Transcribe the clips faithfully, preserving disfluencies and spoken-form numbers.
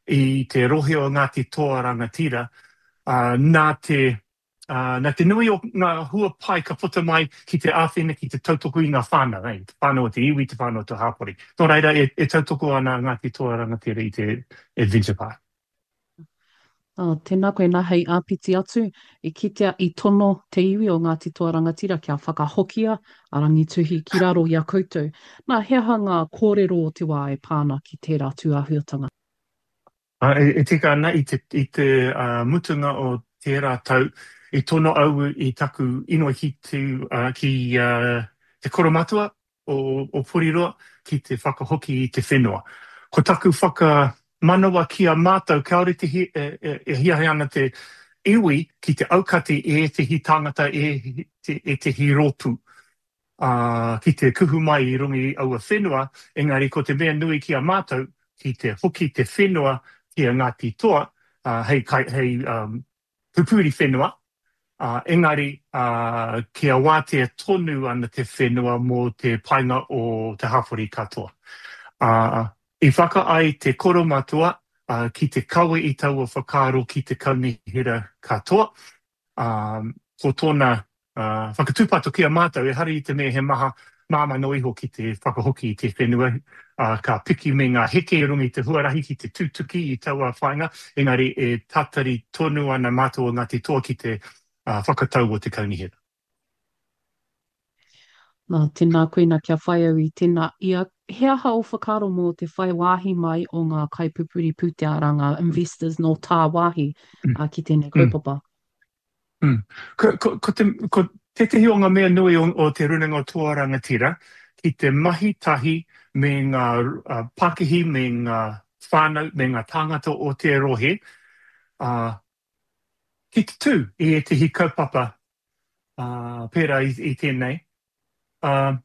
i te rohe o Ngāti Toa Rangatira, uh, nā te Uh, nā te nui o ngā hua pai ka puta mai ki te āwhina ki te tautoko i ngā whānau, eh? Te whānau o te iwi, te whānau o te hāpori. Nō reira, e, e tautoko ana Ngāti Toa Rangatira i te Adventure Park. Uh, tēnā koe nā hei āpiti atu, e kitea i tono te iwi o Ngāti Toa Rangatira kia whakahokia a rangituhi ki raro i a koutou. Nā hea ngā kōrero o te wā e pāna ki tērā tuahuatanga. Uh, e, e tika ana i te, i te uh, mutunga o tērā tau, i tono au i taku inoi ki, te, uh, ki uh, te koromatua o, o Poriroa ki te whakahoki i te whenua. Ko taku whakamanawa ki a mātou, kaore te hi, e, e, e hiahe ana te iwi ki te aukati e te hi tangata e te, e te hi ropu. Uh, ki te kuhu mai i rungi au a whenua, engari ko te mea nui ki a mātou, ki te hoki te whenua ki a Ngāti Toa, uh, hei, hei um, pupuri whenua, uh, engari uh, kia wātea tonu ana te whenua mō te painga o te hawhori katoa. Uh, I whaka ai te koromatua uh, ki te kawe i tau o whakaro ki te kaunihira katoa. Um, ko tōna uh, whakatūpato ki a mātou, e hari i te mea he maha māma no iho ki te whakahoki i te whenua, uh, ka piki me ngā heke rungi te huarahi ki te tūtuki i taua whainga, engari e tatari tonu ana mātou o Ngāti Toa ki te uh, whakatau o te kaunihira. Nā, tēnā koe nā kia whai au i tēnā ia. Hea hao whakaro mō te whai wāhi mai o ngā kaipupuri pūtearanga investors no tā wāhi Mm. uh, ki tēnei kaupapa. Mm. Ko, ko, ko, te, ko te tehi o ngā mea nui o, o te runanga o Toa Rangatira, ki te mahi tahi me ngā uh, Pākihi, me ngā whānau, me ngā tāngata o te rohe, uh, ki te tū i e tehi kaupapa uh, pērā i, i tēnei. Uh,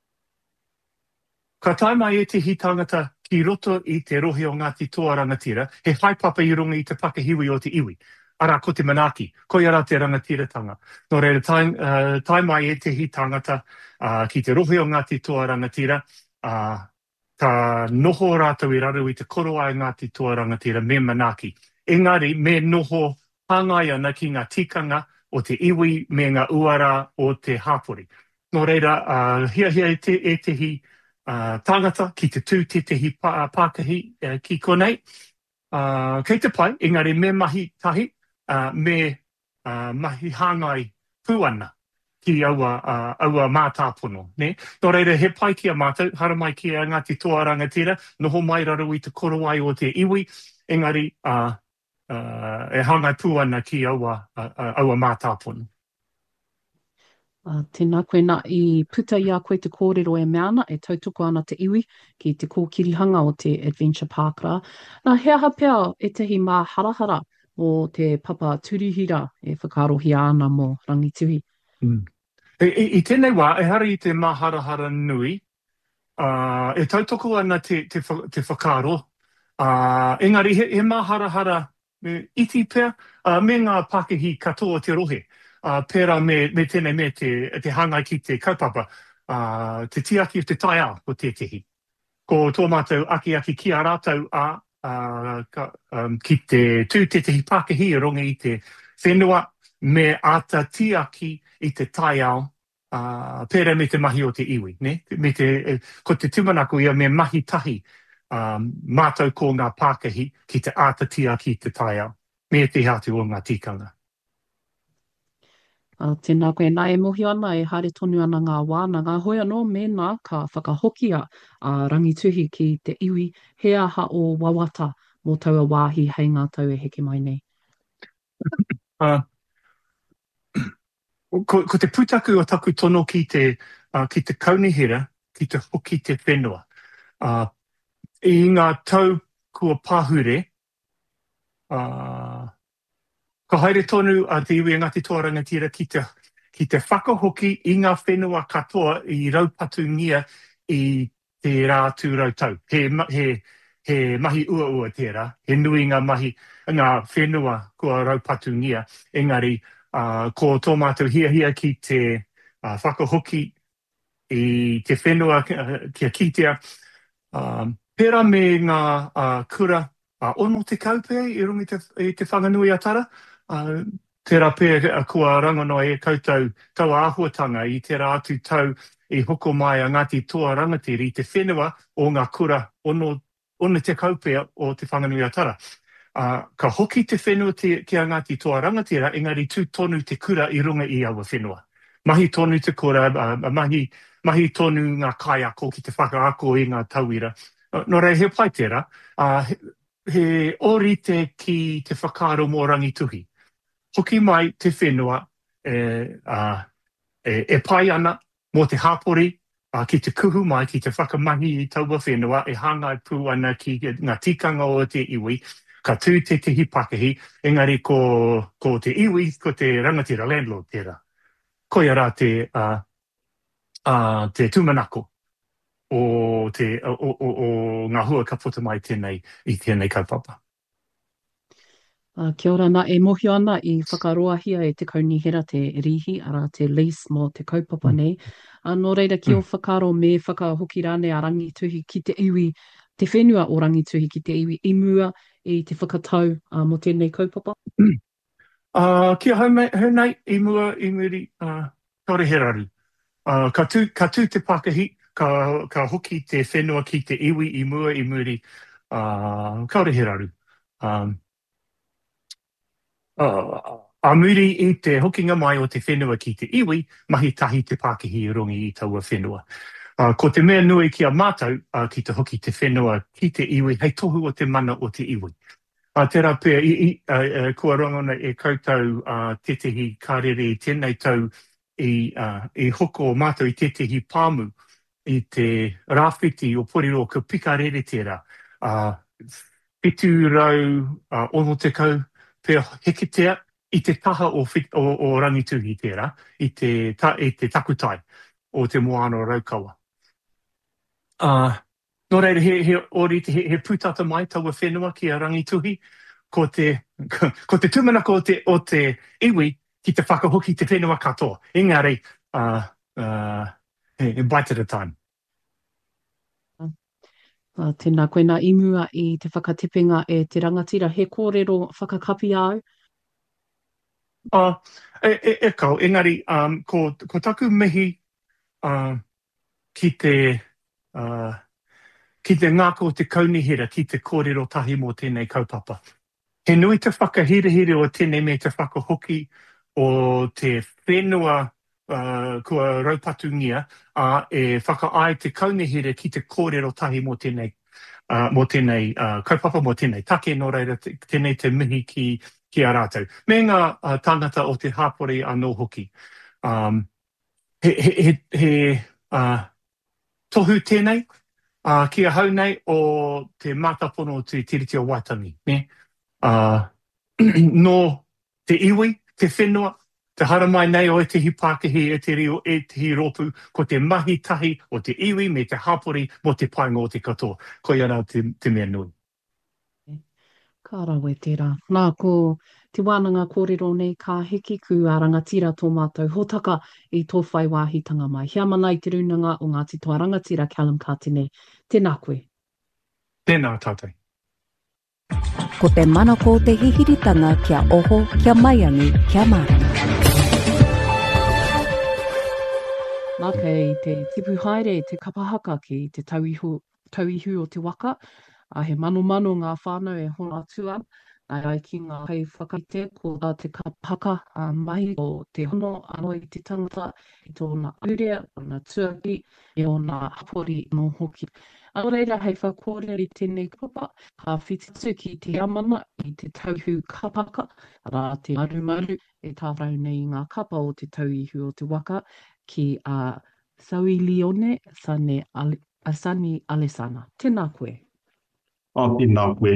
ka taima e tehi tāngata ki roto i te rohe o Ngāti Toa Rangatira, he haipapa i runga i te Pākihiwi o te iwi. Ara ko te manaki, ko ia rā te rangatiratanga. Nō reira, tai, uh, tai mai e te hi tangata uh, ki te rohe o Ngāti Toa Rangatira, uh, ka noho rātou i raru i te koroa i Ngāti Toa Rangatira me manaki. Engari, me noho hangai ana ki ngā tikanga o te iwi me ngā uara o te hāpori. Nō reira, uh, hia hia e te, e te hi uh, tangata ki te tū te te hi pā, Pākahi uh, ki konei. Uh, kei te pai, engari me mahi tahi, Uh, me uh, mahi hangai puana ki aua, uh, aua mātāpono. Ne? Nō reira, he pai ki a mātou, hara mai ki a Ngāti Toa Rangatira, noho mai raro i te korowai o te iwi, engari uh, uh, e hangai puana ki aua, uh, uh, aua mātāpono. Uh, tēnā koe nā i puta i a koe te kōrero e meana, e tautoko ana te iwi ki te kōkirihanga o te Adventure Park rā. Nā hea hapea e tehi mā harahara o te papa turihira e whakarohi ana mō rangituhi. Mm. E, e, I tēnei wā, e hari i te maharahara nui, uh, e tautoko ana te, te, te whakaro, uh, engari he, he maharahara me iti pēr, uh, me ngā Pākihi katoa te rohe, uh, pēra me, me tēnei me te, te hangai ki te kaupapa, uh, te tiaki o te tai ao o tētehi. Ko tō mātou aki aki ki a rātou a Uh, ka, um, ki te tū te tehi Pākahi e ronga i te whenua me ata tiaki i te tai ao uh, pēra me te mahi o te iwi. Ne? Me te, eh, ko te tumanako ia me mahi tahi um, mātou ko ngā Pākahi ki te ata tiaki i te tai ao. Me te hatu o ngā tikanga. Uh, tēnā koe, nā e mohi ana e haere tonu ana ngā wāna, ngā hoi anō mēnā ka whakahokia a uh, rangituhi ki te iwi, hea ha o wawata mō taua wāhi hei ngā tau e heke mai nei. Uh, ko, ko te pūtaku o taku tono ki te, uh, ki te kaunihira, ki te hoki te whenua. Uh, I ngā tau kua pāhure, uh, ka haere tonu a te iwi Ngāti Toa Rangatira ki te, ki te whakahoki i ngā whenua katoa i raupatu ngia i te rā tū rautau. He, he, he mahi ua ua tērā, he nui ngā mahi, ngā whenua kua raupatu ngia. Engari, uh, ko tō mātou hia hia ki te uh, whakahoki i te whenua uh, kia kitea. Um, pēra me ngā uh, kura A ono te kaupea i rungi te, i te whanganui atara. Uh, tērā pēr a kua rangano e koutou tau āhuatanga i tērā atu tau i hoko mai a Ngāti Toa Rangatira i te whenua o ngā kura ono, ono te kaupea o te whanganui atara. Uh, ka hoki te whenua te, ki a Ngāti Toa Rangatira, engari tū tonu te kura i runga i awa whenua. Mahi tonu te kura, uh, mahi, mahi tonu ngā kaiako ki te whakaako i ngā tauira. Uh, no rei he pai tērā, uh, he, he orite ki te whakaaro mō rangituhi. Hoki mai te whenua e, uh, e, e pai ana mō te hapori, uh, ki te kuhu mai, ki te whakamahi i taua whenua, e hangai pū ana ki ngā tikanga o te iwi, ka tū te te hipakahi, engari ko, ko te iwi, ko te rangatira landlord tērā. Koia rā te, uh, uh, te tūmanako o, te, o, o, o ngā hua ka puta mai tēnei i tēnei kaupapa. Uh, kia ora nā e mohio ana i whakaroahia e te kaunihera te rihi ara te lease mō te kaupapa nei. Uh, nō reira ki o whakaro me whakahoki rāne a rangituhi ki te iwi, te whenua o rangituhi ki te iwi i mua i te whakatau uh, mō tēnei kaupapa? Uh, kia hau nei, hau nei i mua i muri uh, kaore he raru. Uh, ka, tū, ka tū te Pākahi, ka, ka hoki te whenua ki te iwi i mua i muri uh, kaore he raru. Um, Uh, a muri i te hokinga mai o te whenua ki te iwi, mahi tahi te Pākahi i rungi i taua whenua. Uh, ko te mea nui ki a mātou uh, ki te hoki te whenua ki te iwi, hei tohu o te mana o te iwi. Uh, tērā pēr, i, i, uh, uh, kua rongona e koutou uh, tetehi kārere i tēnei tau i, uh, i hoko o mātou i tetehi pāmu i te rāwhiti o Porirō ka pikarere tērā. Uh, Pitu rau uh, ono te kau, pēr heketea i te taha o, fit, o, o rangituhi tērā, i te, ta, i te takutai o te moana raukawa. Uh, no reira, he, he, ori, he, he pūtata mai taua whenua ki a rangituhi, ko te, ko te tūmanako o te, o te iwi ki te whakahoki te whenua katoa. Engari, uh, uh, a bite at a time. Uh, tēnā koe nā imua i te whakatipinga e te rangatira. He kōrero whakakapi au? Uh, e, e, e kau, engari, um, ko, ko taku mihi uh, ki te uh, ki te ngāko o te kaunihira, ki te kōrero tahi mō tēnei kaupapa. He nui te whakahirehire o tēnei me te whakahoki o te whenua uh, kua raupatungia a e whakaai te kaunihira ki te kōrero tahi mō tēnei, uh, mō tēnei uh, kaupapa mō tēnei take, no reira tēnei te mihi ki, ki a rātou. Me ngā uh, tāngata o te hāpori anō hoki. Um, he he, he, he uh, tohu tēnei, uh, kia hau nei o te mātapono o te tiriti o Waitangi. Ne? Uh, no te iwi, te whenua, te haramai nei o e tehi Pākahi, e te rio, e tehi ropu, ko te mahi tahi o te iwi me te hapori mo te painga o te katoa. Ko iara te, te mea nui. Ka rawe tērā. Nā, ko te wānanga kōrero nei ka hiki ku a rangatira tō mātou hotaka i tō whai wāhitanga mai. Hea mana i te runanga o Ngāti Toa Rangatira Callum Kātene. Tēnā koe. Tēnā tātai. Ko te mana ko te hihiritanga kia oho, kia maiangi, kia marama. Nā kei te tipu haere, te kapahaka ki te tauihu, tauihu o te waka. A he mano mano ngā whānau e hona atuan. Nā rai ki ngā hei whakaite ko tā te kapahaka a mahi o te hono anō i te tangata i tōna aurea, tōna tuaki, e o nā hapori no hoki. Anō reira hei whakōreri tēnei kupa, ka whititu ki te amana i te tauhu kapaka, rā te maru maru e tāwrau nei ngā kapa o te tauihu o te waka ki a uh, Saui Leone Sane Ale, Asani Alesana. Tēnā koe. Oh, tēnā koe.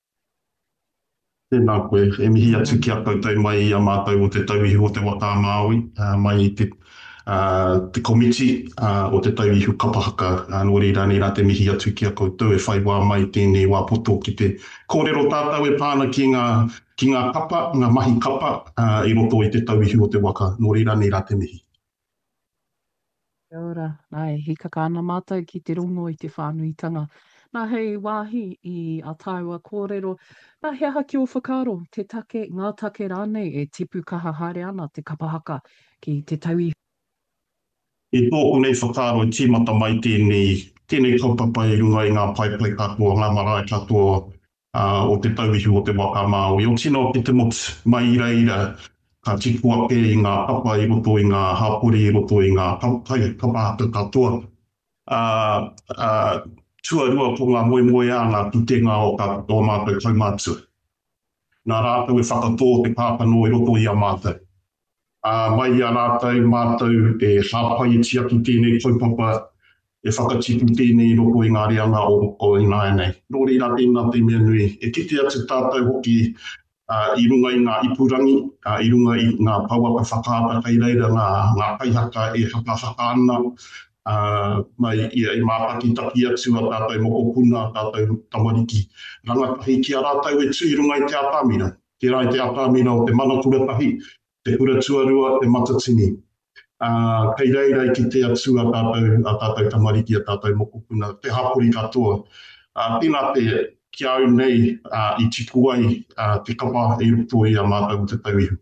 Tēnā koe. E mihi atu ki a koutou mai i a mātou o te tauihu o te wata Māui, uh, mai i te, uh, te komiti uh, o te tauihu kapahaka. Uh, nō reira nei rā te mihi atu ki a koutou e whai wā mai tēnei wā poto ki te kōrero tātou e pāna ki ngā, ki ngā kapa, ngā mahi kapa, uh, i roto i te tauihu o te waka. Nō reira nei rā te mihi. Kia ora, nai, hikaka ana mātou ki te rongo i te whānuitanga. Nā hei wāhi i a Taiwa kōrero, nā he aha ki o whakaaro, te take, ngā take rānei e tipu kaha haere ana te kapahaka ki te tauihu. I tōku nei whakaaro i tīmata mai tēnei, tēnei kaupapa i runga i ngā paipai katoa, ngā marae katoa uh, o te tauihu o te waka Māori. O tino ki te motu mai ira ira, ka tipu ake i ngā papa i roto i ngā hapori i roto i ngā kapahaka katoa. Uh, uh, tuarua ko ngā moe moe a ngā tutenga o ka o mātou kaumātua. Nā rātou e whakatō te pāpano i roto i a mātou. Uh, mai a rātou mātou e hāpai e tiatu tēnei kaupapa e whakatipu tēnei i roto i ngā reanga o, o i nāia nei. Nōri rā tēnā te mea nui. E kite atu tātou hoki uh, i runga i ngā ipurangi, uh, i runga i ngā pauapa whakaata kei reira, ngā, ngā kaihaka e haka haka ana. Uh, mai ia i māpaki taki atu a tātou mokopuna, tātou tamariki. Rangatahi ki a rātou e tui runga i te atamina. Te rai te atamina o te mana kuratahi, te kura tuarua, te matatini. Uh, kei reira i ki te atu a tātou, a tātou tamariki, a tātou mokopuna, te hapori katoa. Uh, tēnā te ki au nei uh, i tiku ai uh, te kapa i roto i a mātou te tauihu.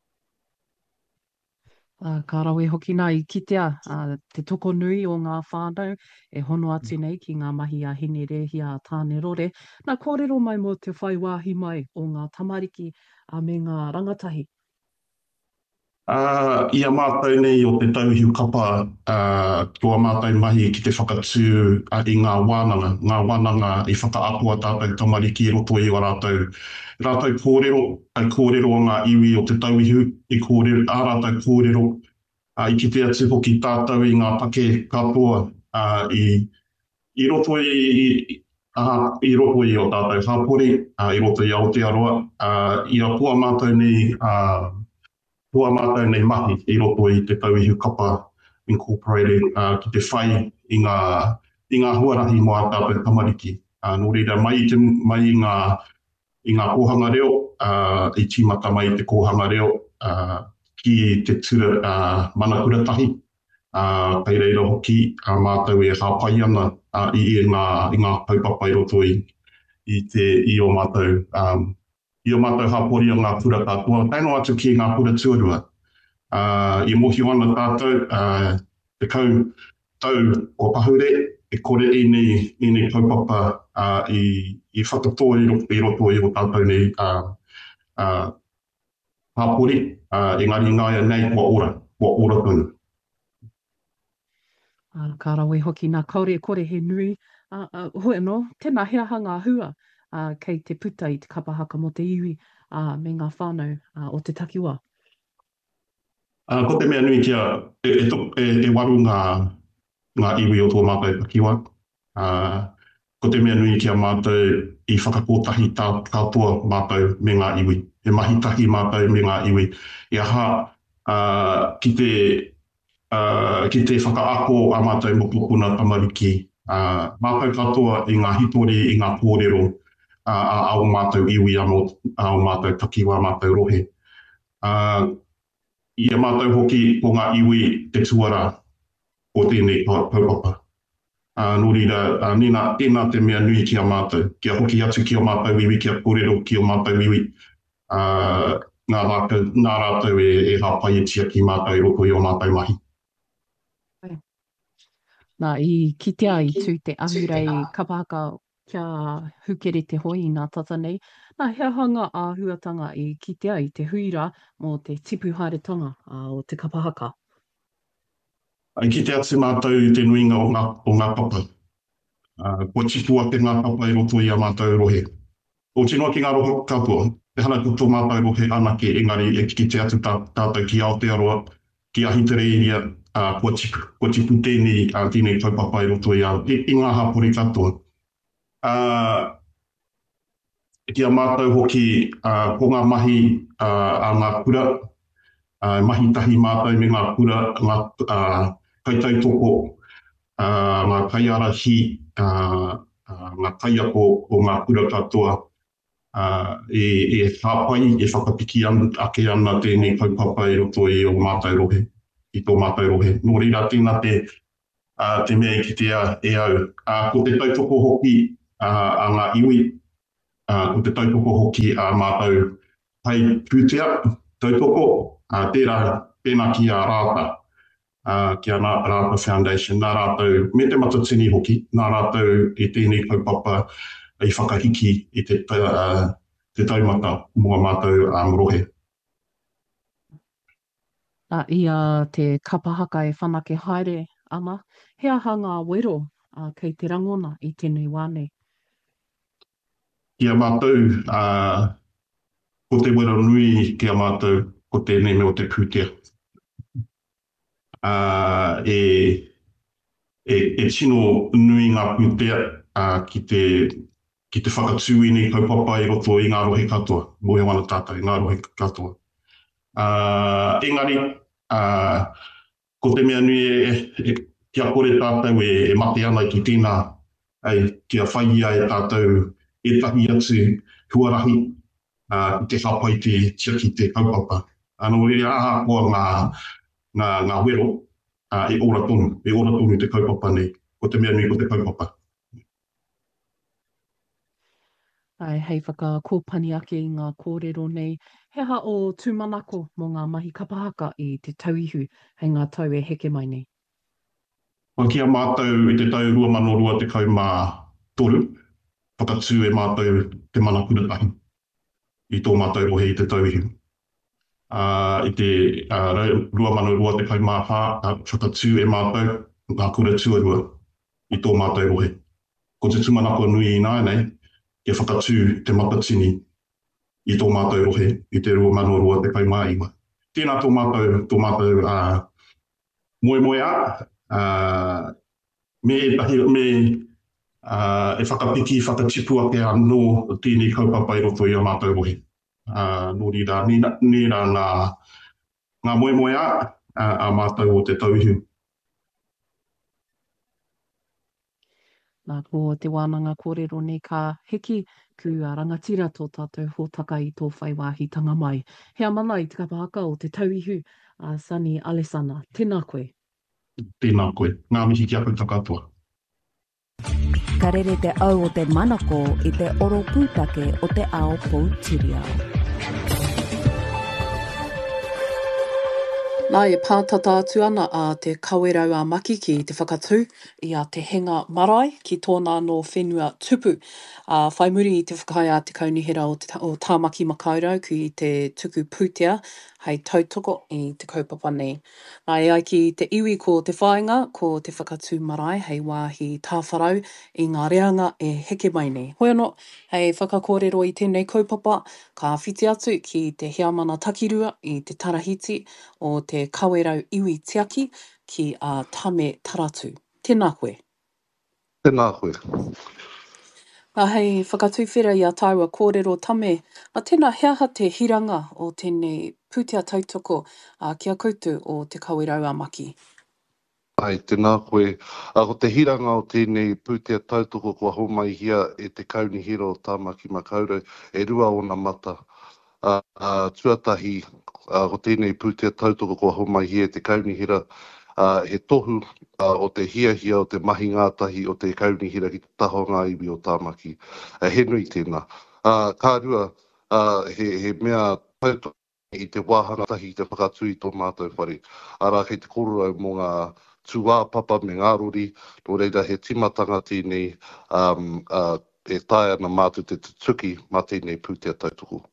Uh, ka rawe hoki nā i kitea, uh, te toko nui o ngā whānau e hono atu nei ki ngā mahi a hine rehi a tāne rore. Nā kōrero mai mo te whai wāhi mai o ngā tamariki a me ngā rangatahi. Uh, ia mātou nei o te tauhiu kapa, uh, kua mātou mahi ki te whakatū uh, i ngā wānanga, ngā wānanga i whakaapua tātou tamariki i roto i o rātou. Rātou kōrero, ai kōrero o ngā iwi o te tauhiu, i kōrero, ā rātou kōrero, uh, i ki te atu hoki tātou i ngā pake katoa, uh, i, i roto i, i, uh, i roto i o tātou hapori, uh, i roto i Aotearoa, uh, i a pua mātou nei, uh, pua mātou nei mahi i roto i te tauihu kapa incorporated uh, ki te whai i ngā, i ngā huarahi mo a tātou tamariki. Uh, nō reira mai i, te, mai i ngā i ngā kohanga reo, uh, i tīmata mai te kohanga reo uh, ki te tura uh, manakura tahi. Uh, kei reira hoki, uh, mātou e hāpai ana uh, i, i, ngā, i ngā kaupapa i roto i, i, te, i o mātou. Um, I o mātou hapori o ngā pura katoa. Taino atu ki ngā pura tuarua. Uh, I mohi ana tātou, uh, te kau tau o pahure, e kore i nei, i nei kaupapa uh, i, i whakatō i roto i roto i o tātou nei uh, uh, hapori, uh, engari ngāia nei kua ora, kua ora tonu. Uh, ka rawe hoki nā kaore kore he nui. Uh, uh, hoi anō, tēnā hea hanga hua uh, kei te puta i te kapahaka mo te iwi uh, me ngā whānau uh, o te takiwa. Uh, ko te mea nui kia, e, e, e, e waru ngā, ngā iwi o tō mātou takiwa. Uh, ko te mea nui kia mātou i whakakotahi tā katoa mātou me ngā iwi. E mahitahi mātou me ngā iwi. E aha, uh, ki te Uh, ki te whakaako a mātou mokopuna tamariki. Uh, mātou katoa i ngā hitori, i ngā kōrero uh, a au mātou iwi amo, au mātou takiwa, mātou rohe. Uh, ia mātou hoki o ngā iwi te tuara o tēnei kaupapa. Uh, nō reira, uh, nina, tēnā te mea nui ki a mātou. Kia hoki atu ki o mātou iwi, kia kōrero ki o mātou iwi. Uh, ngā rātou, ngā rātou e, e hāpai e tia ki mātou i roko i o mātou mahi. Nā, i kitea i tū te ahurei kapahaka kia hukere te hoi i ngā tata nei. Nā, hea hanga a huatanga i kitea i te huira mō te tipu haeretanga uh, o te kapahaka. Ai kitea atu mātou te nuinga o ngā, o ngā papa. Uh, kua tipu ake ngā papa i roto i a mātou rohe. O tino ki ngā rohe katoa, te hana kuto mātou rohe anake, engari e kitea atu tā, tātou ki Aotearoa, ki Ahitere iria, Uh, kua tipu, kua tipu tēnei, uh, tēnei kaupapa i roto i, i, i ngā hapori katoa. Uh, kia mātou hoki uh, ko ngā mahi uh, a ngā kura, uh, mahi tahi mātou me ngā kura, ngā uh, kaitautoko, uh, ngā kaiarahi, uh, uh, ngā kaiako o ngā kura katoa. Uh, e, e hāpai, e whakapiki an, ake ana tēnei kaupapa i roto i o mātou rohe. I tō mātou rohe. Nō reira tēnā te, uh, te mea i ki te a, e au. Uh, ko te tautoko hoki uh, a ngā iwi, uh, ko te tautoko hoki a mātou pai pūtea, tautoko, uh, tērā, pēnā ki a rāta, uh, ki a Rāta Foundation, nā rātou, me te matatini hoki, nā rātou i tēnei kaupapa i whakahiki i te, uh, te taumata mua mātou a morohe. A ia te kapahaka e whanake haere ana, he aha ngā wero uh, kei te rangona i tēnei wāne. Kia mātou, uh, ko te wera nui kia mātou, ko tēnei me o te pūtea. Uh, e, e, e tino nui ngā pūtea uh, ki te, ki te whakatūini kaupapa i roto i ngā rohe katoa, mohe wana tātai, ngā rohe katoa. Uh, engari, uh, ko te mea nui e, e, kia kore tātou e, e mate ana ki tēnā, ai, kia whaia e tātou e tahi atu huarahi, uh, te hapai te tia ki te kaupapa. Ano e aha koa ngā, ngā, ngā wero uh, e ora tonu, e ora tonu te kaupapa nei, ko te mea nui ko te kaupapa. Ai, hei whaka kōpani ake i ngā kōrero nei, he aha o tūmanako mō ngā mahi kapahaka i te tauihu hei ngā tau e heke mai nei. O kia mātou i te tau rua mano rua te kau mā toru, whakatū e mātou te mana kuratahi i tō mātou rohe i te tauihu. Uh, I te uh, rua mano rua te kau mā hā, uh, whakatū e mātou ngā kura tuarua i tō mātou rohe. Ko te tumanako nui i nānei, kia whakatū te matatini i tō mātou rohe i te rua mano rua te kau mā iwa. Tēnā tō mātou, tō mātou uh, moe moe a, uh, me e tahi, me uh, e whakapiki, whakatipu ake anō tēnei kaupapa i roto i a mātou rohe. Uh, nō rira, nira ngā, ngā moe moe a, uh, a mātou o te tauihu. Nā ko te wānanga kōrero nei ka heki ku a rangatira tō tātou hōtaka i tō whaiwāhitanga mai. Hea mana i te kapahaka o te tauihu a Sunny Alesana. Tēnā koe. Tēnā koe. Ngā mihi kia koutou katoa. Ka rere te au o te manako i te oro pūtake o te ao Poutirau. Nā e pātata atu ana a te kawerau a maki ki te whakatū i a te henga marae ki tōna no whenua tupu. A whai muri i te whakaia a te kaunihera o, te, o Tāmaki Makaurau ki te tuku pūtea hei tautoko i te kaupapa nei. Nā e ai ki te iwi ko te whāinga ko te whakatū marae hei wāhi tāwharau i ngā reanga e heke mai nei. Hoi anō, hei whakakōrero i tēnei kaupapa ka whiti atu ki te heamana takirua i te tarahiti o te kawerau iwi tiaki ki a Tame Taratu. Tēnā koe. Tēnā koe. Nā hei whakatū whira i a tāua kōrero Tame, a tēnā heaha te hiranga o tēnei pūtea tautoko a kia koutou o te kawerau a maki. Ai, tēnā koe. A ko te hiranga o tēnei pūtea tautoko kua homaihia e te kaunihira o Tāmaki Makaurau e rua o na mata. A, a tuatahi a ko tēnei pūtea tautoko kua homaihia e te kaunihira Uh, he tohu uh, o te hiahia o te mahi ngātahi o te kaunihira ki te taho ngā iwi o Tāmaki. Uh, he nui tēnā. Uh, kā rua, uh, he, he mea tautoki i te wāhanga tahi i te whakatū i tō mātou whare. Ara kei te kororau mō ngā tūwā papa me ngā rori, nō reira he timatanga tēnei um, uh, e tae ana mātou te tuki mā tēnei pūtea tautoko.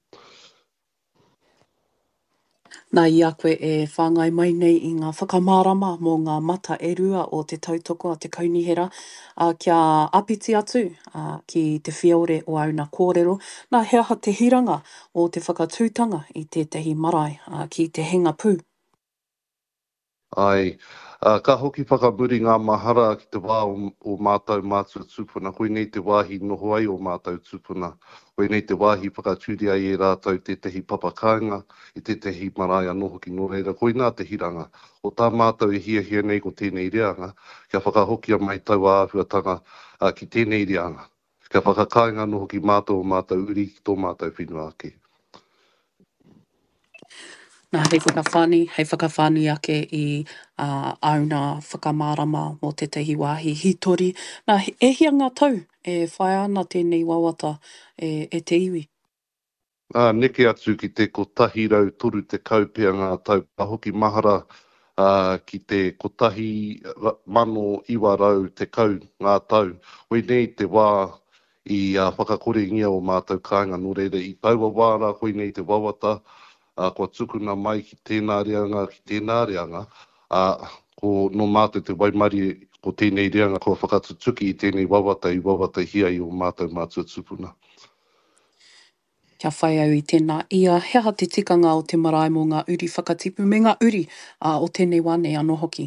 Nā i a koe e whāngai mai nei i ngā whakamārama mō ngā mata e rua o te tautoko a te kaunihera a kia apiti atu a ki te whiaore o auna kōrero. Nā heaha te hiranga o te whakatūtanga i tētahi marae a ki te henga pū. Ai, uh, ka hoki whakamuri ngā mahara ki te wā o, o mātou mātua tūpuna. Koe nei te wāhi noho ai o mātou tūpuna. Koe nei te wāhi whakatūri ai e rātou tētahi papakāinga i tētahi marae noho ki no reira. Koe nā te hiranga. O tā mātou e hia hia nei ko tēnei reanga. Kia whakahokia mai tau āhuatanga uh, ki tēnei reanga. Kia whakakāinga noho ki mātou o mātou uri ki tō mātou whenua ake. Nā hei whakawhani, hei whakawhani ake i uh, auna whakamārama mō tētahi wāhi hitori. Nā e hia ngā tau e whae ana tēnei wawata e, e te iwi. Uh, neke atu ki te kotahi rau toru te kaupea ngā tau pahoki mahara uh, ki te kotahi mano iwa rau te kau ngā tau. Wei nei te wā i uh, whakakore ngia o mātou kāinga no reira i taua wāra, hoi nei te wawata, uh, kua tukuna mai ki tēnā reanga, ki tēnā reanga, uh, ko no mātou te waimari ko tēnei reanga, kua whakatutuki i tēnei wawata i wawata hia i o mātou mātua tupuna. Kia whai au i tēnā. Ia heha te tikanga o te marae mō ngā uri whakatipu me ngā uri uh, o tēnei wane anō hoki.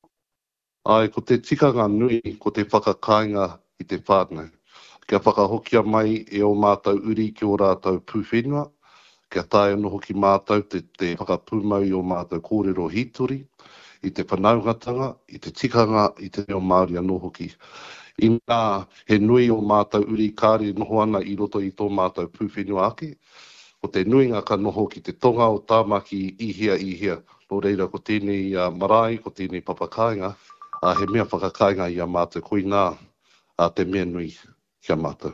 Ai, ko te tikanga nui, ko te whakakainga i te whānau. Kia whakahokia mai e o mātou uri ki o rātou pūwhenua. Kia tae anō hoki mātou te, te whakapūmau i o mātou kōrero hitori, i te whanaugatanga, i te tikanga, i te reo Māori anō hoki. I nā, he nui o mātou uri kāre noho ana i roto i tō mātou pūwhenua ake. Ko te nuinga ka noho ki te tonga o tāmaki i hia i hia. Nō reira ko tēnei uh, marae, ko tēnei papakainga, uh, he mea whakakainga i a mātou koe nā uh, te mea nui kia mātou.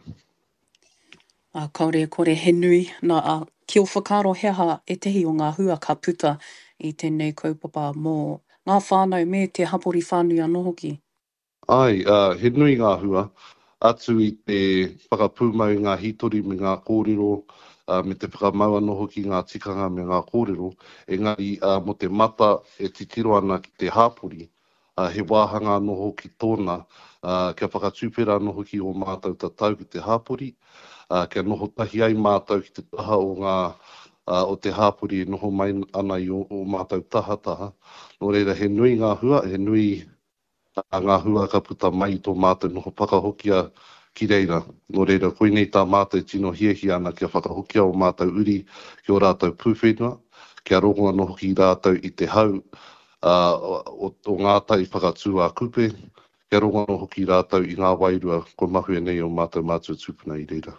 Uh, kaore kore he nui, nā uh, ki o whakaro heha e tehi o ngā hua ka puta i tēnei kaupapa mō ngā whānau me te hapori whānui anō hoki. Ai, uh, he nui ngā hua, atu i te whakapūmau ngā hitori me ngā kōrero, uh, me te whakamau anō hoki ngā tikanga me ngā kōrero, engari uh, mo te mata e titiro ana ki te hāpori, uh, he wāhanga anō hoki tōna, uh, kia whakatūpera anō hoki o mātou tatau ki te hāpori, uh, kia noho tahi ai mātou ki te taha o ngā uh, o te hāpori e noho mai ana i o, o mātou taha taha. Nō reira, he nui ngā hua, he nui a ngā hua ka puta mai tō mātou noho whakahokia ki reira. Nō reira, koe nei tā mātou tino hiahi ana kia whakahokia o mātou uri ki o rātou pūwhenua, kia rongoa noho ki rātou i te hau uh, o, o ngā tai whakatū a kupe, kia rongoa noho ki rātou i ngā wairua ko mahue nei o mātou mātua tūpuna i reira.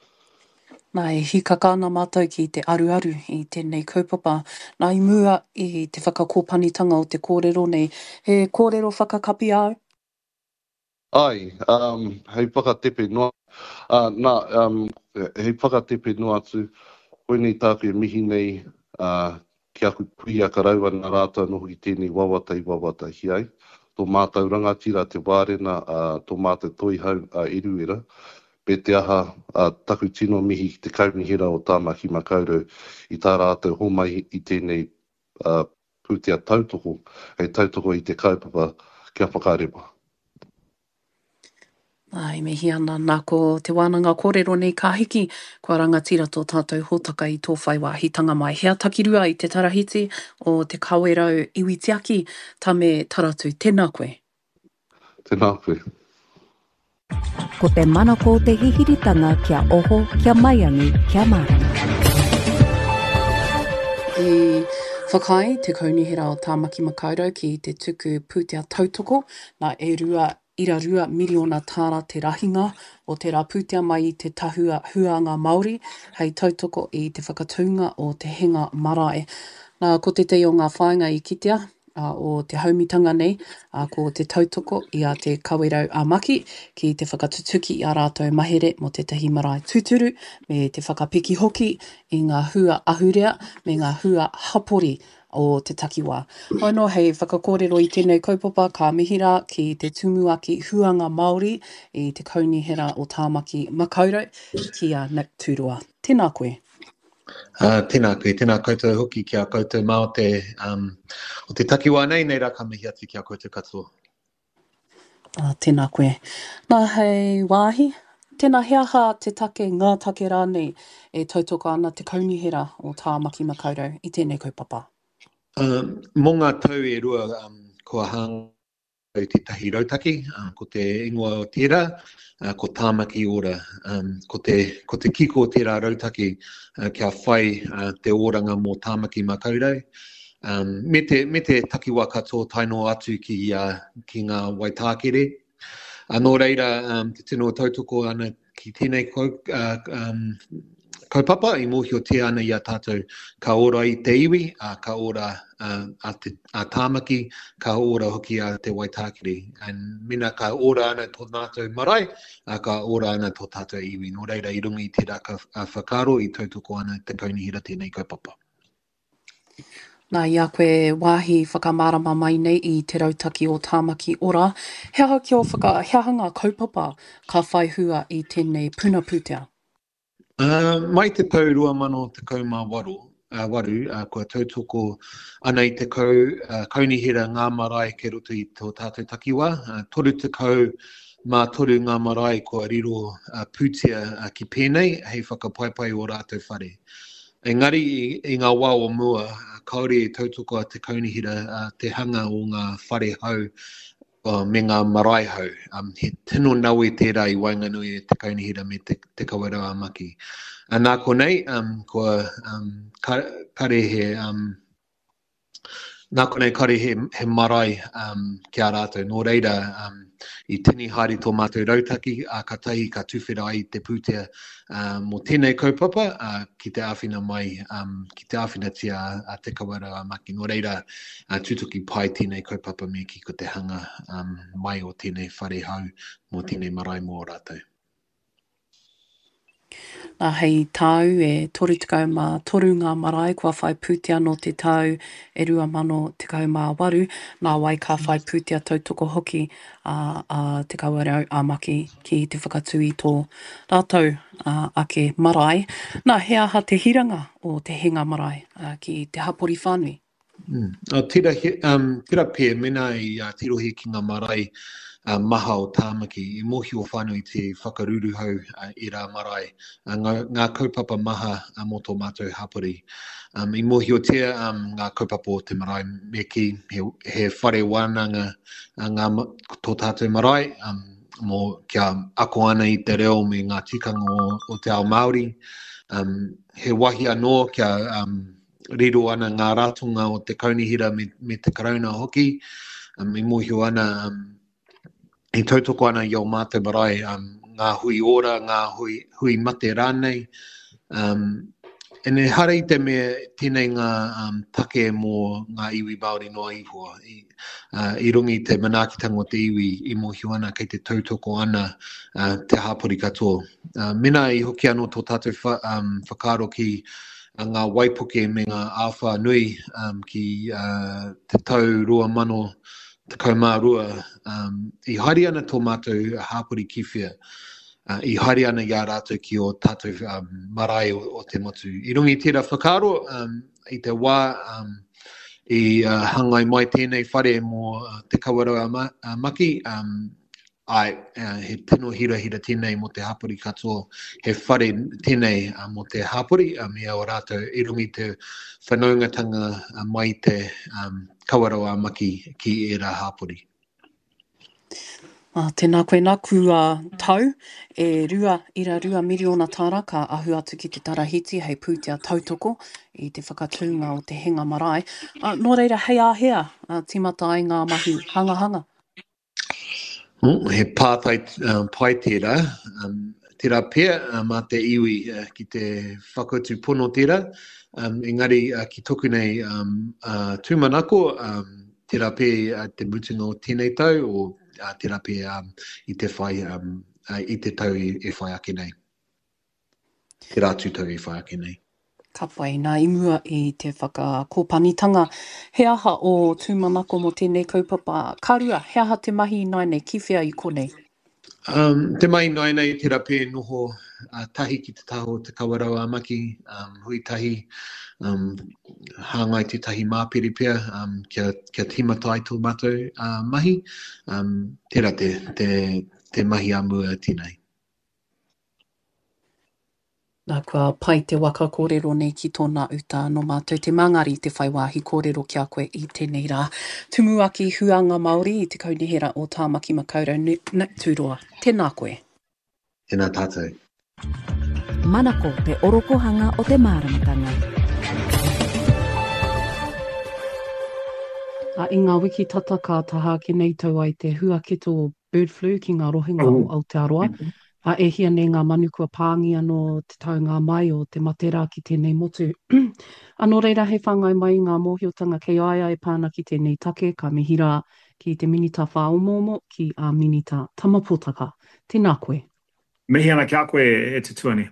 Nā e hikaka ana mātou ki te aru aru i tēnei kaupapa. Nā i mua i te whakakōpanitanga o te kōrero nei. He kōrero whakakapi au? Ai, um, hei whakatepe noa. Uh, nā, um, hei whakatepe noa atu, koe nei tāku e mihi nei uh, ki aku pui a karaua nā rātou noho i tēnei wawata i wawata hi ai. Tō mātou rangatira te wārena, uh, tō mātou toihau uh, iruera. Pe te aha uh, taku tino mihi ki te kaunihira o tāmaki makaurau i tā rātou homai i tēnei uh, pūtea tautoko, hei tautoko i te kaupapa kia whakarewa. Ai, mihi ana, nā ko te wānanga kōrero nei ka hiki, kua rangatira tō tātou hōtaka i tō whai wāhitanga mai. Hea takirua i te tarahiti o te kawerau iwi tiaki, tā me taratu, tēnā koe. Tēnā koe. Ko te manako te hihiritanga kia oho, kia maiangi, kia marama. I whakai te kaunihira o Tāmaki Makaurau ki te tuku pūtea tautoko, nā e rua ira rua miriona tāra te rahinga o te rā pūtea mai i te tahua huanga Māori, hei tautoko i te whakatunga o te henga marae. Nā ko te te o ngā whāinga i kitea, Uh, o te haumitanga nei, uh, ko te tautoko i a te kawerau a maki ki te whakatutuki i a rātou mahere mo te tahi marae tūturu me te whakapiki hoki i ngā hua ahurea me ngā hua hapori o te takiwā. Hono hei whakakōrero i tēnei kaupapa ka mihira ki te tumuaki huanga Māori i te kaunihera o Tāmaki Makaurau ki a Nick Tūroa. Tēnā koe. Uh, tēnā koe, tēnā koutou hoki kia koutou mā o te, um, o te takiwā nei, nei rā ka mihi atu kia koutou katoa. Uh, tēnā koe. Nā hei wāhi, tēnā heaha te take, ngā take rānei e tautoko ana te kaunihera o Tāmaki Makaurau i tēnei kaupapa. Uh, mō ngā tau e rua um, kua hanga i te tahi rautaki, uh, ko te ingoa o tērā, uh, ko Tāmaki ora, um, ko, te, ko te kiko o tērā rautaki uh, kia whai uh, te oranga mō Tāmaki Makaurau. Um, me, te, me te takiwā katoa taino atu ki, uh, ki ngā Waitākere. Uh, nō reira, um, te tino tautoko ana ki tēnei kau, uh, um, kaupapa, i mōhio te ana i a tātou ka ora i te iwi, a ka ora uh, a, te, a tāmaki, ka ora hoki a te waitākiri. And mina ka ora ana tō tātou marae, a ka ora ana tō tātou iwi. Nō reira i rungi i te raka a whakaro i tautoko ana te kaunihira tēnei kaupapa. Nā ia koe wāhi whakamārama mai nei i te rautaki o tāmaki ora. Hea ki o whakaheahanga kaupapa ka whai hua i tēnei puna pūtea? Uh, mai te tau rua mano te kaumā waru, uh, waru, uh, kua tautoko ana i te kau, uh, kaunihira ngā marae ke roto i tō tātou takiwa. Uh, toru te kau mā toru ngā marae kua riro uh, pūtea uh, ki pēnei, hei whakapaipai o rātou whare. Engari i, i ngā wā o mua, kaore e tautoko a te kaunihira uh, te hanga o ngā whare hau uh, me ngā marae hau. Um, he tino naue tērā i Wainganui e te kaunihira me te, te kawerau maki. A nā konei, um, ko um, kare he... Um, Nā konei kare he, he marae um, kia rātou. Nō reira, um, i tini haere tō mātou rautaki, a ka tahi ka tuwhera ai te pūtea uh, mō tēnei kaupapa, uh, ki te āwhina mai, um, ki te āwhina tia a te kawarau a maki. Nō reira, uh, tutuki pai tēnei kaupapa me ki ko te hanga um, mai o tēnei whare hau mō tēnei marae mō rātou. Nā hei tau e toru tekau mā toru ngā marae kua whai pūtea no te tau e rua mano tekau mā waru. Nā wai ka whai pūtea tautoko hoki a, a te kawarau a maki ki te whakatui tō rātou a, ake marae. Nā hea ha te hiranga o te hinga marae a, ki te hapori whānui. Mm. O tira, um, tira pē, mena i uh, tirohi ki ngā marae Uh, maha o tāmaki, i mohi o whānui te whakaruru hau uh, i rā marae. Uh, ngā, ngā kaupapa maha uh, mō tō mātou hapori. Um, I mohi o tea um, ngā kaupapa o te marae me ki, he, he whare wānanga uh, ngā tō tātou marae, um, mō kia ako ana i te reo me ngā tikanga o, o te ao Māori. Um, he wahi anō kia um, riro ana ngā rātunga o te kaunihira me, me te karauna hoki. Um, I mohi o ana... Um, I tautoko ana i o mātou marae, um, ngā hui ora, ngā hui, hui mate rānei. Um, e ne hara i te mea tēnei ngā um, take mō ngā iwi Māori noa ihoa. I, uh, I rungi te manaakitanga o te iwi i mohi ana kei te tautoko ana uh, te hapori katoa. Uh, mena i hoki anō tō tātou wha, um, whakaro ki uh, ngā waipuke me ngā āwha nui um, ki uh, te tau rua mano te kaumārua, um, i haere ana tō mātou hāpori kiwhia, uh, i haere ana i a rātou ki o tātou um, marae o, o te motu. I rungi tērā whakaro, um, i te wā, um, i uh, hangai mai tēnei whare mō uh, te kawarau a, ma, a maki, um, ai, uh, he tino hira hira tēnei mō te hapori katoa, he whare tēnei uh, mō te hapori, uh, mea o rātou i rungi te whanaungatanga uh, mai te um, kawarau a maki ki e rā hapori. Uh, tēnā koe nā kua tau, e rua, ira rua miriona tāra ka ahu atu ki te tarahiti hei pūtea tautoko i te whakatūnga o te hinga marae. Uh, nō reira, hei āhea, uh, timata ai ngā mahi hanga hanga. Mm, he pātai uh, pai tērā, um, tērā pēr uh, mā te iwi uh, ki te whakautu pono tērā, um, engari uh, ki toku nei um, uh, tūmanako, um, tērā pēr uh, te mutunga o tēnei tau, o uh, tērā pēr um, i te whai, um, uh, i te tau e, e whai ake nei. Tērā tūtau e whai ake nei. Ka pai, nā imua i te whakakōpanitanga. He aha o tūmanako mo tēnei kaupapa. Karua, he aha te mahi nai nei, ki whea i konei? Um, te mai nai nei te rape noho uh, tahi ki te taho te kawarau a maki, um, hui tahi, um, hāngai te tahi māpiri pia, um, kia, kia timatai tō mātou uh, mahi, um, tērā te, te, te mahi a mua tēnei. Nā kua pai te waka kōrero nei ki tōna uta no mātou te mangari te whaiwāhi kōrero kia koe i tēnei rā. Tumu aki huanga Māori i te kaunihera o Tāmaki Makaurau Nick Tūroa. Tēnā koe. Tēnā tātou. Manako te orokohanga o te māramatanga. A i ngā wiki tata ka taha ki nei tau ai te huaketo bird flu ki ngā rohinga o Aotearoa. A e hia nei ngā manu kua pāngi anō te taunga mai o te matera ki tēnei motu. Anō reira he whangai mai ngā mōhiotanga kei aia e pāna ki tēnei take ka mihira ki te minita whaomomo ki a minita tamapotaka. Tēnā koe. Mihi ana ki a koe e te tuani.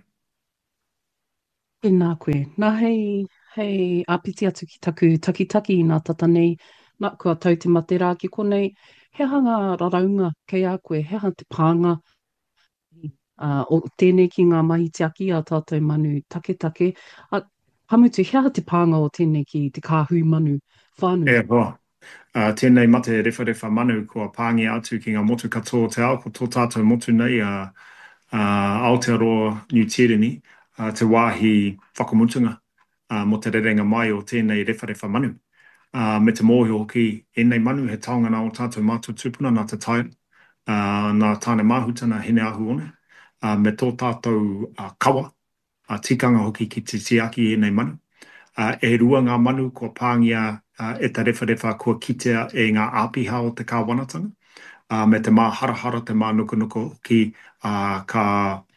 Tēnā koe. Nā hei, hei apiti atu ki taku takitaki i nā tata nei, nā kua tau te matera ki konei, he hanga raraunga kei a koe, he hanga te pānga. Uh, o tēnei ki ngā mahi te aki a tātou manu take take. A, hamutu, hea te pānga o tēnei ki te kāhui manu whānui. E hoa. Uh, tēnei mate refa refa manu kua pāngi atu ki ngā motu katoa te ao, ko tō tātou motu nei a uh, uh, Aotearoa New Tirini, uh, te wāhi whakamutunga uh, mo te rerenga mai o tēnei refa refa manu. Uh, me te mōhi hoki, enei manu he taongana o tātou mātou tūpuna nā te taira, uh, nā tāne māhutana hene ahu one. Uh, me tō tātou uh, kawa, uh, tikanga hoki ki te tiaki e nei manu. Uh, e rua ngā manu kua pāngia uh, e te refa refa kua kitea e ngā āpiha o te kāwanatanga. Uh, me te mā hara hara, te mā nuku nuku ki uh, ka,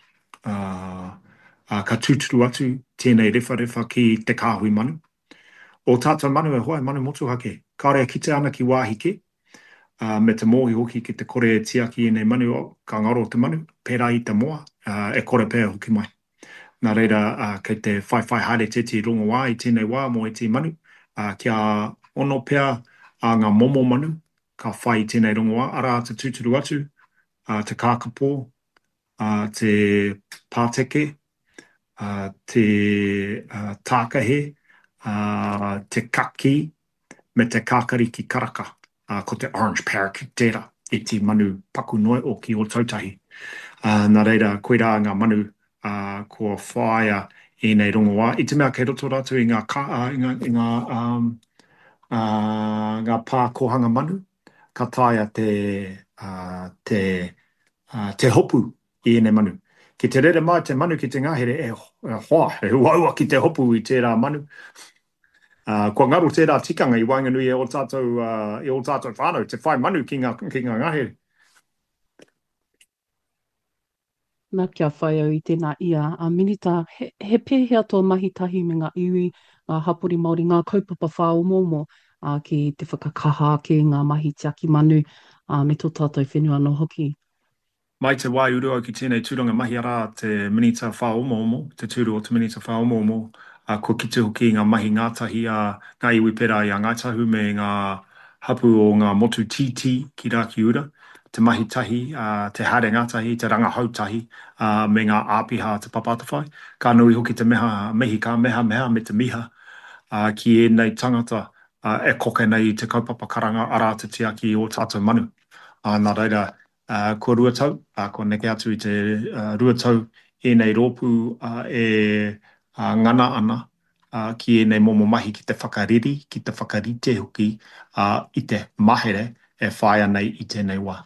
uh, uh, ka tūturu atu tēnei refa refa ki te kāhui manu. O tātou manu e hoa, manu motu hake. Kāre kite ana ki wāhi ke. Uh, me te mōhi hoki ki te kore e tiaki e nei manu o ka ngaro o te manu, pērā i te moa, uh, e kore pēr hoki mai. Nā reira, uh, kei te whai whai haere te te rongo wā i tēnei wā mo e te manu, uh, kia ono pēr a ngā momo manu, ka whai i tēnei rongo wā, ara te tūturu atu, uh, te kākapō, uh, te pāteke, uh, te uh, tākahe, uh, te kaki, me te kākari ki karaka. Uh, ko te orange parakeet tērā i te manu paku noi o ki o tautahi. Uh, nā reira, koe rā ngā manu uh, kua whaia i nei rongo wā. I te mea kei roto ratu i ngā, ka, uh, i ngā, i ngā, um, uh, ngā pā kohanga manu, ka taia te, uh, te, uh, te hopu i nei manu. Ki te rere mai te manu ki te ngahere e, e hoa, e uaua ki te hopu i tērā manu. Uh, kua ngaru tērā tikanga i Wainganui e o tātou, uh, e o tātou whānau, te whai manu ki ngā, ki ngā ngahere. Nā kia whai au i tēnā ia. A minita, he, he pēhea tō mahi tahi me ngā iwi, ngā hapori Māori, ngā kaupapa whaomomo uh, ki te whakakaha ki ngā mahi te aki manu uh, me tō tātou whenua no hoki. Mai te wai urua ki tēnei tūranga mahi ara te minita whaomomo, te tūru o te minita whaomomo, a uh, ko kite hoki ngā mahi ngātahi a uh, ngā iwi pera i a Ngaitahu me ngā hapu o ngā motu titi ki Raki Ura, te mahi tahi, uh, te haere ngātahi, te ranga hautahi, uh, me ngā āpiha te papatawhai. Ka nui hoki te meha, mehi ka meha meha me te miha uh, ki e nei tangata uh, e koke nei te kaupapa karanga ara te tiaki o tātou manu. Uh, nā reira, uh, ko rua tau, uh, ko neke atu i te uh, rua tau e nei rōpu uh, e Uh, ngana ana uh, ki e nei momo mahi ki te whakariri, ki te whakarite hoki uh, i te mahere e whaia nei i tēnei wā.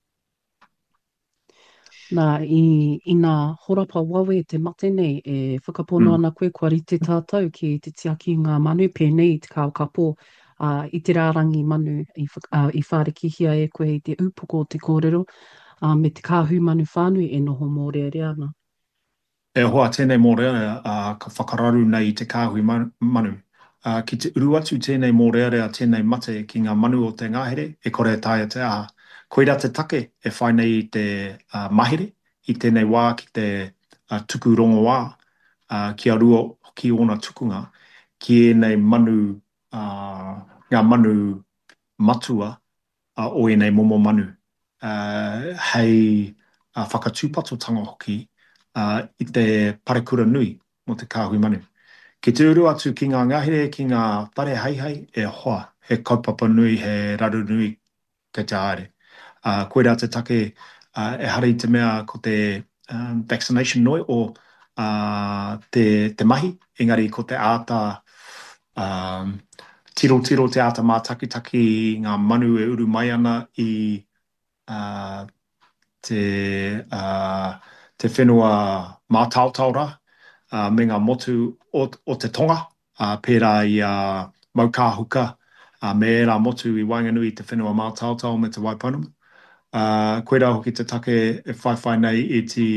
Nā, i, i nā horapa wawe te mate nei e whakapono mm. ana koe kua rite tātou ki te tiaki ngā manu pēnei te kaupapa uh, i te rārangi manu i, uh, i whārekihia e koe i te upoko o te kōrero uh, me te kāhu manu whānui e noho mō rea rea ana. E hoa tēnei mō rea uh, ka whakararu nei te kāhui manu. Uh, ki te uru atu tēnei mō rea rea tēnei mate ki ngā manu o te ngāhere, e kore tāia te aha. Koira te take e whai nei i te uh, mahere, i tēnei wā ki te uh, tuku rongo wā, uh, ki a rua ki ona tukunga, ki e nei manu, uh, ngā manu matua uh, o e nei momo manu. Uh, hei uh, whakatūpatotanga hoki, Uh, i te parekura nui mo te kāhui manu. Ki te uru atu ki ngā ngahere, ki ngā pare haihai, e hoa, he kaupapa nui, he raru nui kei te haere. Uh, koe rā te take uh, e hari te mea ko te um, vaccination noi o uh, te, te mahi, engari ko te āta um, tiro tiro te āta mā taki taki ngā manu e uru mai ana i uh, te... Uh, te whenua mātautaura uh, me ngā motu o, o te tonga, uh, pērā i uh, maukāhuka, uh, me rā motu i Wainganui te whenua mātautau me te Waiponamu. Uh, koe rā hoki te take e whai whai nei e te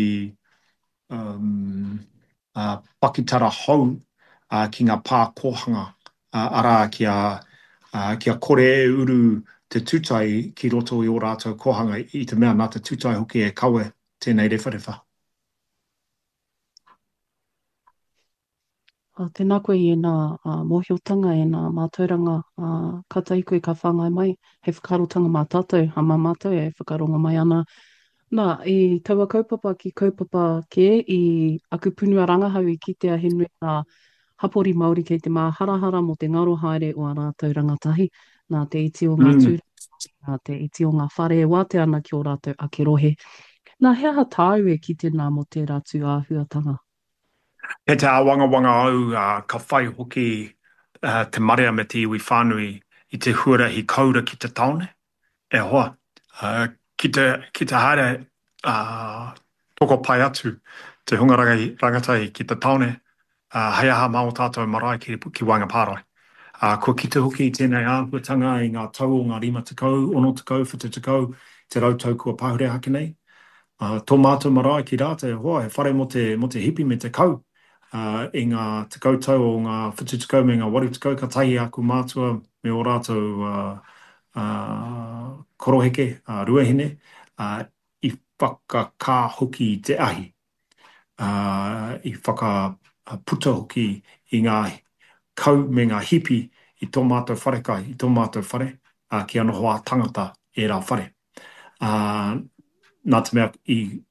um, uh, pakitara hou uh, ki ngā pā kōhanga uh, ara kia, uh, kia kore e uru te tūtai ki roto i o rātou kōhanga i te mea nā te tūtai hoki e kawe tēnei rewharewha. Uh, tēnā koe i nā uh, mōhiotanga e nā mātauranga uh, kata i koe ka whāngai mai, he whakarotanga mā tātou, ha mā mātou e whakaronga mai ana. Nā, i taua kaupapa ki kaupapa ke, i aku punua rangahau i kitea he nui nā hapori Māori kei te mā harahara mo te ngaro haere o a rātou rangatahi, nā te iti o ngā Mm. tūra, nā te iti o ngā whare e wāte ana ki o rātou ake rohe. Nā, hea ha tāu e ki te nā mo te rātu āhuatanga. He te awanga wanga au uh, ka whai hoki uh, te marea me te iwi whānui i te huarahi kaura ki te taone. E hoa, uh, ki te, ki te haere uh, toko pai atu te hungarangai rangatai ki te taone, uh, hei aha mā o tātou marae ki, ki wanga pārai. Uh, ko ki te hoki i tēnei āhuatanga i ngā tau o ngā rima tekau, ono tekau, whitu tekau, te rautau kua pahure hake nei. Uh, tō mātou marae ki rātou, hoa, he whare mo te, mo te hipi me te kau. Uh, i ngā tekau tau o ngā whitu tekau me ngā waru tekau, ka tahi aku mātua me o rātou uh, uh, koroheke, uh, ruahine, uh, i whakakā hoki i te ahi. Uh, I whakaputa hoki i ngā kau me ngā hipi i tō mātou wharekai, i tō mātou whare, uh, ki anoho a tangata e rā whare. Uh, nā te mea i